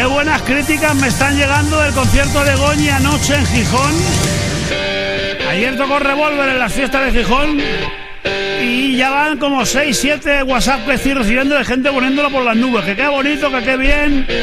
Qué buenas críticas me están llegando del concierto de Goñi anoche en Gijón. Ayer tocó Revolver en las fiestas de Gijón y ya van como 6-7 WhatsApp que estoy recibiendo de gente poniéndolo por las nubes. Que qué bonito, que qué bien.